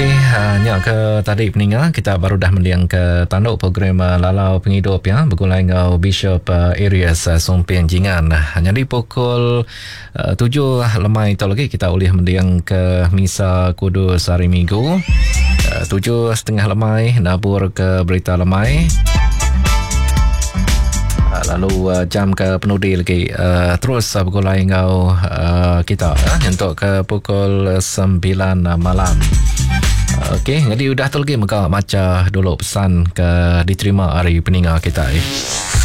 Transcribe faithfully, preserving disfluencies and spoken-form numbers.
Okey, hanya ke tadi peninga kita baru dah mendiang ke tanduk program uh, Lalau Penghidup ya bergulai dengan Bishop uh, Areas uh, Sumping Jingan. Hanya di pukul uh, tujuh lemai itu lagi kita boleh mendiang ke Misa Kudus hari Minggu. Uh, tujuh setengah lemai nabur ke berita lemai. Lalu uh, jam ke penudi lagi uh, terus uh, bergulai dengan uh, kita uh, untuk ke pukul sembilan uh, malam. Okey, jadi udah tu lagi muka macam dulu pesan ke diterima hari peninga kita eh.